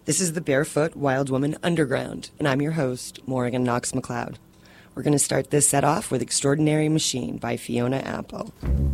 This is the Barefoot Wild Woman Underground, and I'm your host, Morgan Knox McLeod. We're going to start this set off with Extraordinary Machine by Fiona Apple.